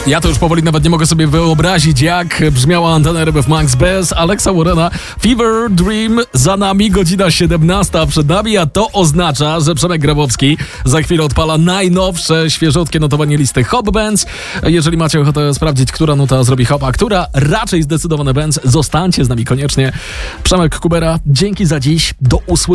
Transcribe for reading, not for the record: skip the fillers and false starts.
Ja to już powoli nawet nie mogę sobie wyobrazić, jak brzmiała antena RMF Max bez Alexa Warrena. Fever Dream za nami, godzina 17 przed nami, a to oznacza, że Przemek Grabowski za chwilę odpala najnowsze, świeżutkie notowanie listy Hop Bands. Jeżeli macie ochotę sprawdzić, która nuta zrobi hop, a która raczej zdecydowany bands, zostańcie z nami koniecznie. Przemek Kubera, dzięki za dziś, do usłyszenia.